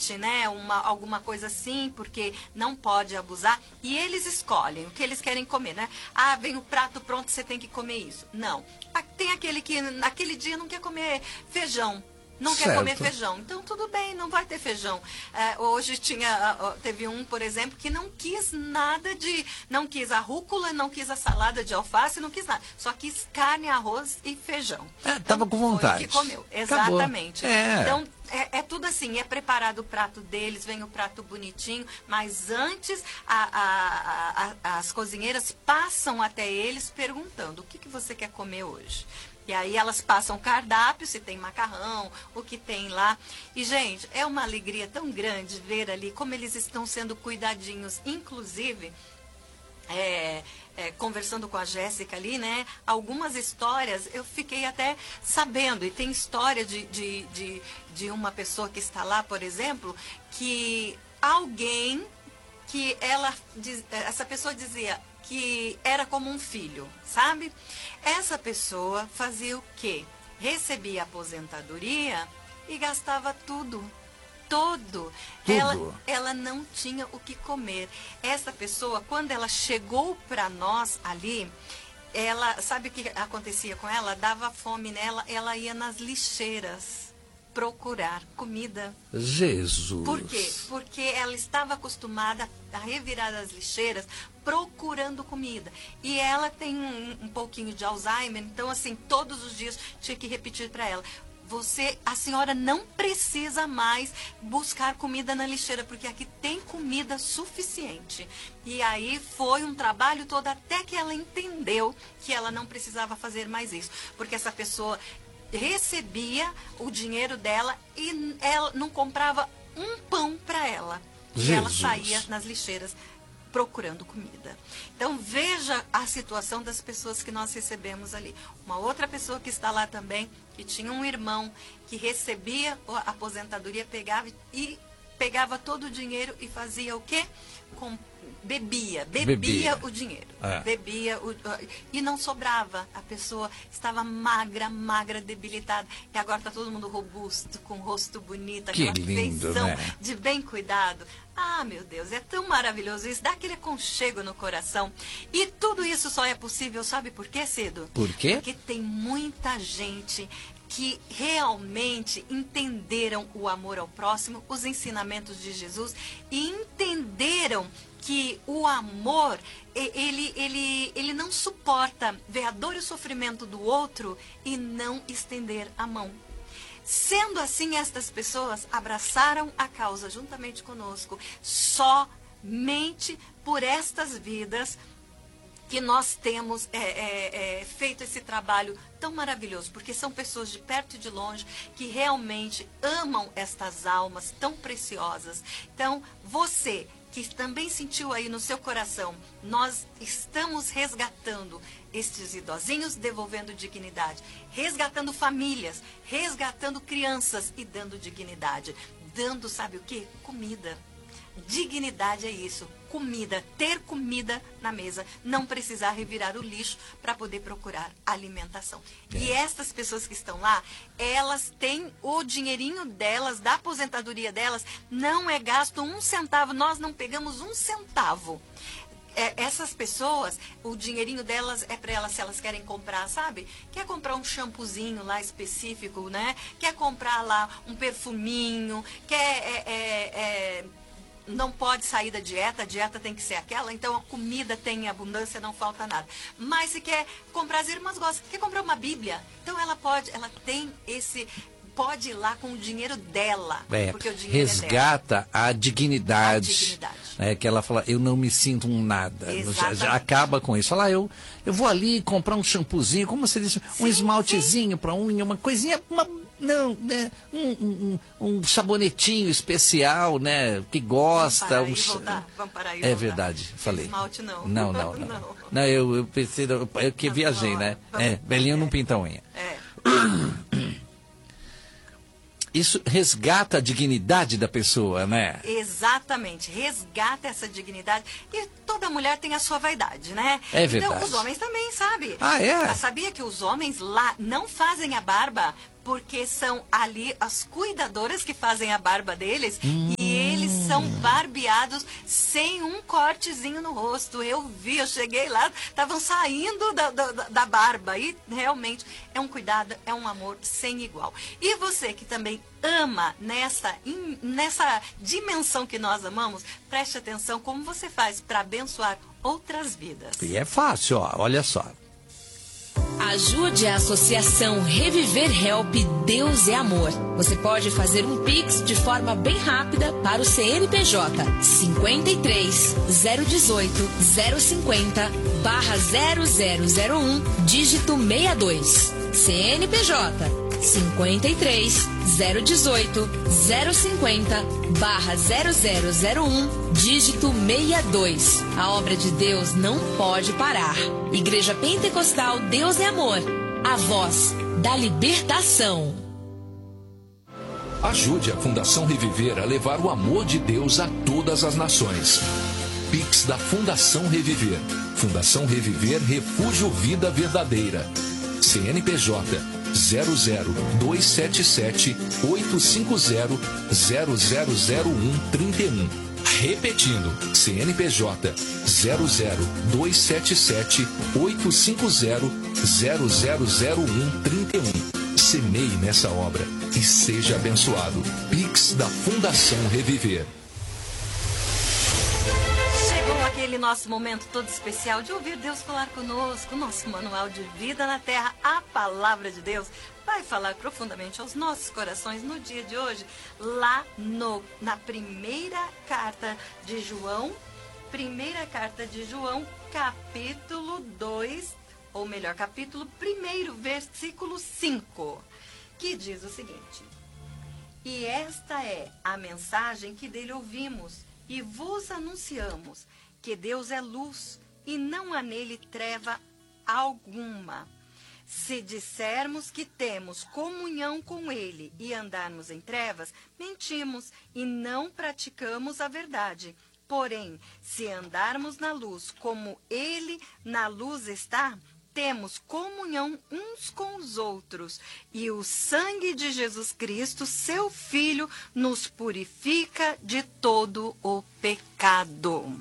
limite, né? Alguma coisa assim, porque não pode abusar. E eles escolhem o que eles querem comer, né? Ah, vem o prato pronto, você tem que comer isso. Não. Tem aquele que naquele dia não quer comer feijão. Não quer comer feijão. Então, tudo bem, não vai ter feijão. Hoje teve um, por exemplo, que não quis nada não quis a rúcula, não quis a salada de alface, não quis nada. Só quis carne, arroz e feijão. Tava com vontade. Foi o que comeu. Exatamente. Então, é tudo assim, é preparado o prato deles, vem o prato bonitinho, mas antes as cozinheiras passam até eles perguntando: o que você quer comer hoje? E aí elas passam cardápio, se tem macarrão, o que tem lá. E, gente, é uma alegria tão grande ver ali como eles estão sendo cuidadinhos. Inclusive, conversando com a Jéssica ali, né? Algumas histórias eu fiquei até sabendo. E tem história de uma pessoa que está lá, por exemplo, que alguém que essa pessoa dizia que era como um filho, sabe? Essa pessoa fazia o quê? Recebia aposentadoria e gastava tudo. Todo. Ela não tinha o que comer. Essa pessoa, quando ela chegou para nós ali, sabe o que acontecia com ela? Dava fome nela, ela ia nas lixeiras procurar comida. Jesus! Por quê? Porque ela estava acostumada a revirar as lixeiras procurando comida. E ela tem um pouquinho de Alzheimer, então assim, todos os dias tinha que repetir para ela: a senhora não precisa mais buscar comida na lixeira, porque aqui tem comida suficiente. E aí foi um trabalho todo até que ela entendeu que ela não precisava fazer mais isso. Porque essa pessoa recebia o dinheiro dela e ela não comprava um pão para ela. E ela saía nas lixeiras procurando comida. Então, veja a situação das pessoas que nós recebemos ali. Uma outra pessoa que está lá também, que tinha um irmão que recebia a aposentadoria, pegava todo o dinheiro e fazia o quê? Bebia o dinheiro. E não sobrava. A pessoa estava magra, debilitada. E agora está todo mundo robusto, com o rosto bonito, aquela feição, né? De bem cuidado. Ah, meu Deus, é tão maravilhoso isso. Dá aquele aconchego no coração. E tudo isso só é possível, sabe por quê, Cido? Por quê? Porque tem muita gente que realmente entenderam o amor ao próximo, os ensinamentos de Jesus, e entenderam que o amor, ele não suporta ver a dor e o sofrimento do outro e não estender a mão. Sendo assim, estas pessoas abraçaram a causa juntamente conosco, somente por estas vidas que nós temos feito esse trabalho tão maravilhoso, porque são pessoas de perto e de longe que realmente amam estas almas tão preciosas. Então, você que também sentiu aí no seu coração, nós estamos resgatando estes idosinhos, devolvendo dignidade, resgatando famílias, resgatando crianças e dando dignidade, dando, sabe o quê? Comida. Dignidade é isso, comida, ter comida na mesa, não precisar revirar o lixo para poder procurar alimentação. E estas pessoas que estão lá, elas têm o dinheirinho delas, da aposentadoria delas, não é gasto um centavo, nós não pegamos um centavo. Essas pessoas, o dinheirinho delas é para elas, se elas querem comprar, sabe? Quer comprar um shampoozinho lá específico, né? Quer comprar lá um perfuminho, não pode sair da dieta, a dieta tem que ser aquela, então a comida tem em abundância, não falta nada. Mas se quer comprar, as irmãs gostam, quer comprar uma Bíblia, então ela pode ir lá com o dinheiro dela, porque o dinheiro resgata a dignidade. Que ela fala, eu não me sinto um nada. Já acaba com isso. Fala, eu vou ali comprar um shampoozinho, como você disse, um esmaltezinho para unha, uma coisinha, um sabonetinho especial, né? Que gosta. Vamos parar aí. É verdade, falei. Esmalte não. Não, eu pensei, eu que viajei, né? Belinho não pinta unha. Isso resgata a dignidade da pessoa, né? Exatamente, resgata essa dignidade. E toda mulher tem a sua vaidade, né? É verdade. Então, os homens também, sabe? Ah, é? Sabia que os homens lá não fazem a barba porque são ali as cuidadoras que fazem a barba deles. são barbeados sem um cortezinho no rosto. Eu cheguei lá, estavam saindo da barba. E realmente é um cuidado, é um amor sem igual. E você que também ama nessa dimensão que nós amamos, preste atenção como você faz para abençoar outras vidas. E é fácil, ó, olha só. Ajude a Associação Reviver Help Deus é Amor. Você pode fazer um Pix de forma bem rápida para o CNPJ 53 018 050 /0001 dígito 62. CNPJ 53 018 050 /0001 dígito 62. A obra de Deus não pode parar. Igreja Pentecostal Deus é Amor, a voz da libertação. Ajude a Fundação Reviver a levar o amor de Deus a todas as nações. Pix da Fundação Reviver. Fundação Reviver Refúgio Vida Verdadeira. CNPJ 00277 850 0001 31. Repetindo, CNPJ 00277 850 0001 31. Semeie nessa obra e seja abençoado. Pix da Fundação Reviver. Aquele nosso momento todo especial de ouvir Deus falar conosco, nosso manual de vida na terra, a palavra de Deus vai falar profundamente aos nossos corações no dia de hoje, lá na primeira carta de João, capítulo 2, ou melhor, capítulo 1, versículo 5, que diz o seguinte: e esta é a mensagem que dele ouvimos e vos anunciamos, que Deus é luz e não há nele treva alguma. Se dissermos que temos comunhão com ele e andarmos em trevas, mentimos e não praticamos a verdade. Porém, se andarmos na luz como ele na luz está, temos comunhão uns com os outros, e o sangue de Jesus Cristo, seu Filho, nos purifica de todo o pecado.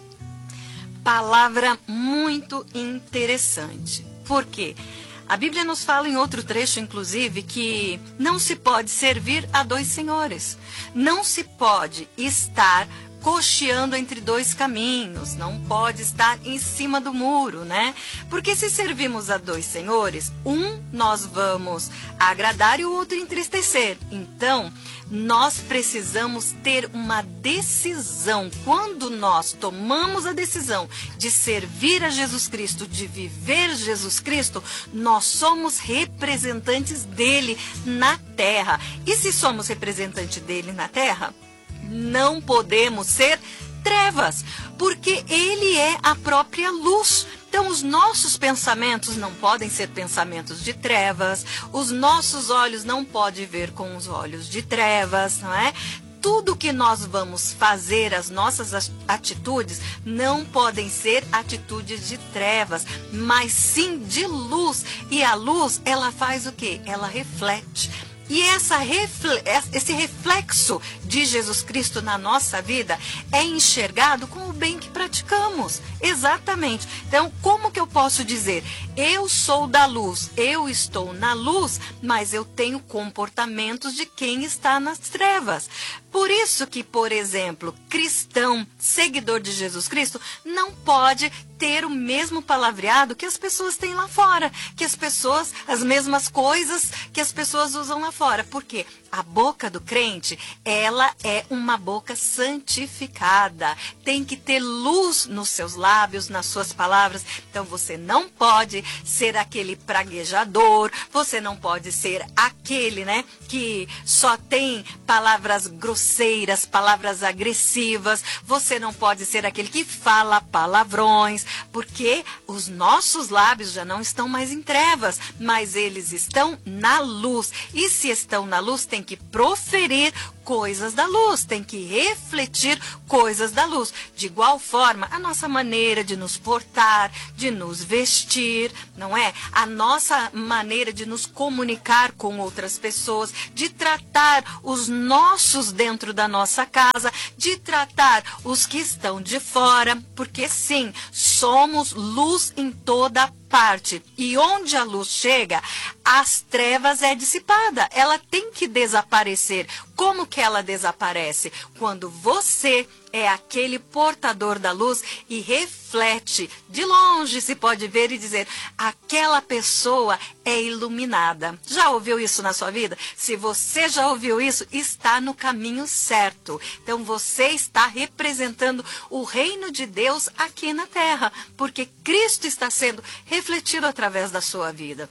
Palavra muito interessante. Por quê? A Bíblia nos fala em outro trecho, inclusive, que não se pode servir a dois senhores. Não se pode estar cocheando entre dois caminhos, não pode estar em cima do muro, né? Porque se servimos a dois senhores, nós vamos agradar e o outro entristecer. Então, nós precisamos ter uma decisão. Quando nós tomamos a decisão de servir a Jesus Cristo, de viver Jesus Cristo, nós somos representantes dele na terra. E se somos representantes dele na terra, não podemos ser trevas, porque ele é a própria luz. Então, os nossos pensamentos não podem ser pensamentos de trevas, os nossos olhos não podem ver com os olhos de trevas, não é? Tudo que nós vamos fazer, as nossas atitudes, não podem ser atitudes de trevas, mas sim de luz. E a luz, ela faz o quê? Ela reflete. E esse reflexo de Jesus Cristo na nossa vida é enxergado com o bem que praticamos. Exatamente. Então, como que eu posso dizer? Eu sou da luz, eu estou na luz, mas eu tenho comportamentos de quem está nas trevas. Por isso que, por exemplo, cristão, seguidor de Jesus Cristo, não pode ter o mesmo palavreado que as pessoas têm lá fora, que as mesmas coisas que as pessoas usam lá fora. Por quê? A boca do crente, ela é uma boca santificada. Tem que ter luz nos seus lábios, nas suas palavras. Então, você não pode ser aquele praguejador, você não pode ser aquele, né, que só tem palavras grosseiras, palavras agressivas. Você não pode ser aquele que fala palavrões, porque os nossos lábios já não estão mais em trevas, mas eles estão na luz. E se estão na luz, tem tem que proferir coisas da luz, tem que refletir coisas da luz. De igual forma, a nossa maneira de nos portar, de nos vestir, não é? A nossa maneira de nos comunicar com outras pessoas, de tratar os nossos dentro da nossa casa, de tratar os que estão de fora, porque sim, somos luz em toda parte. E onde a luz chega, as trevas é dissipada. Ela tem que desaparecer. Como que ela desaparece? Quando você é aquele portador da luz e reflete. De longe se pode ver e dizer, aquela pessoa é iluminada. Já ouviu isso na sua vida? Se você já ouviu isso, está no caminho certo. Então você está representando o reino de Deus aqui na terra, porque Cristo está sendo refletido através da sua vida.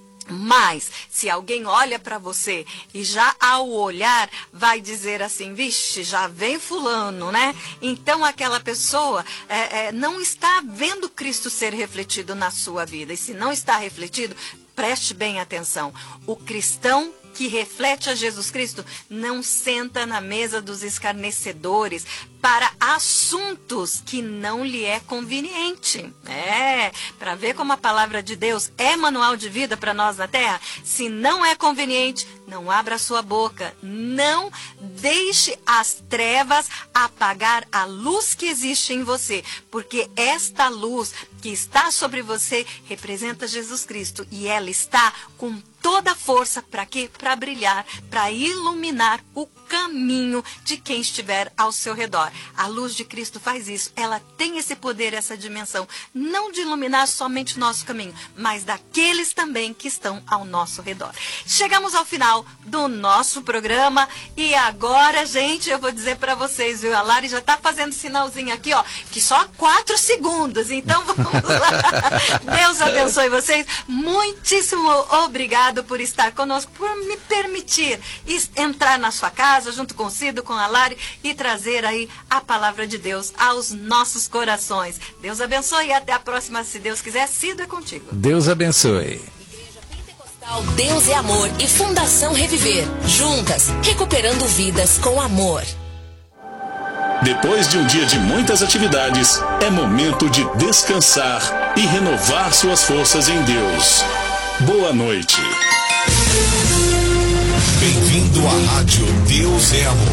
Mas, se alguém olha para você e já ao olhar vai dizer assim, vixe, já vem fulano, né? Então aquela pessoa não está vendo Cristo ser refletido na sua vida. E se não está refletido, preste bem atenção. O cristão que reflete a Jesus Cristo não senta na mesa dos escarnecedores para assuntos que não lhe é conveniente. Para ver como a palavra de Deus é manual de vida para nós na terra. Se não é conveniente, não abra a sua boca. Não deixe as trevas apagar a luz que existe em você. Porque esta luz que está sobre você representa Jesus Cristo. E ela está com toda a força para quê? Para brilhar, para iluminar o caminho de quem estiver ao seu redor. A luz de Cristo faz isso. Ela tem esse poder, essa dimensão, não de iluminar somente o nosso caminho, mas daqueles também que estão ao nosso redor. Chegamos ao final do nosso programa e agora, gente, eu vou dizer para vocês, viu? A Lari já está fazendo sinalzinho aqui, ó, que só 4 segundos. Então vamos lá. Deus abençoe vocês. Muitíssimo obrigado por estar conosco, por me permitir entrar na sua casa, junto com o Cido, com a Lari, e trazer aí a palavra de Deus aos nossos corações. Deus abençoe e até a próxima, se Deus quiser. Cido, é contigo. Deus abençoe. Igreja Pentecostal Deus é Amor e Fundação Reviver. Juntas, recuperando vidas com amor. Depois de um dia de muitas atividades, é momento de descansar e renovar suas forças em Deus. Boa noite. Bem-vindo à Rádio Deus é Amor.